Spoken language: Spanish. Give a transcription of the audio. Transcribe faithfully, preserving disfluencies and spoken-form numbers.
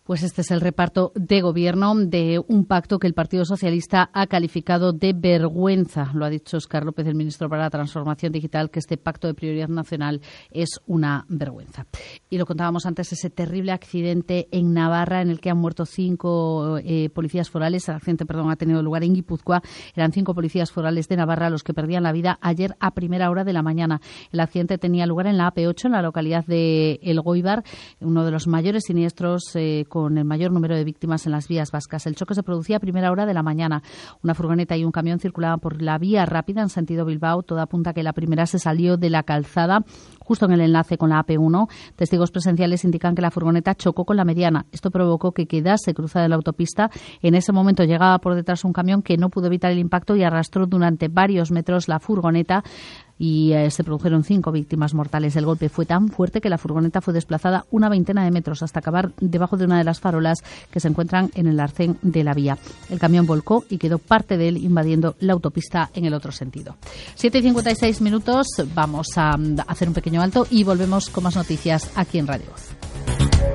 Pues este es el reparto de gobierno de un pacto que el Partido Socialista ha calificado de vergüenza. Lo ha dicho Óscar López, el ministro para la Transformación Digital, que este pacto de prioridad nacional es una vergüenza. Y lo contábamos antes, ese terrible accidente en Navarra en el que han muerto cinco eh, policías forales. El accidente, perdón, ha tenido lugar en Guipúzcoa. Eran cinco policías forales de Navarra los que perdían la vida ayer a primera hora de la mañana. El accidente tenía lugar en la A P ocho, en la localidad de Elgoibar, uno de los mayores siniestros eh, con el mayor número de víctimas en las vías vascas. El choque se producía a primera hora de la mañana. Una furgoneta y un camión circulaban por la vía rápida en sentido Bilbao. Todo apunta a que la primera se salió de la calzada justo en el enlace con la A P uno. Testigos presenciales indican que la furgoneta chocó con la mediana. Esto provocó que quedase cruzada la autopista. En ese momento llegaba por detrás un camión que no pudo evitar el impacto y arrastró durante varios metros la furgoneta. Y eh, se produjeron cinco víctimas mortales. El golpe fue tan fuerte que la furgoneta fue desplazada una veintena de metros hasta acabar debajo de una de las farolas que se encuentran en el arcén de la vía. El camión volcó y quedó parte de él invadiendo la autopista en el otro sentido. siete y cincuenta y seis minutos, vamos a hacer un pequeño alto y volvemos con más noticias aquí en Radio Voz.